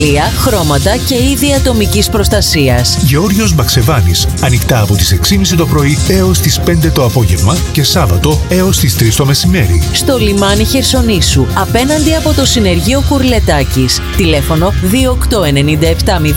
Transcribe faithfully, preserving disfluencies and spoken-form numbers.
χρώματα και είδη ατομικής προστασίας. Γεώργιος Μπαξεβάνης. Ανοιχτά από τις έξι και μισή το πρωί έως τις πέντε το απόγευμα και Σάββατο έως τις τρεις το μεσημέρι. Στο λιμάνι Χερσονήσου, απέναντι από το συνεργείο Κουρλετάκης. Τηλέφωνο δύο οκτώ εννιά επτά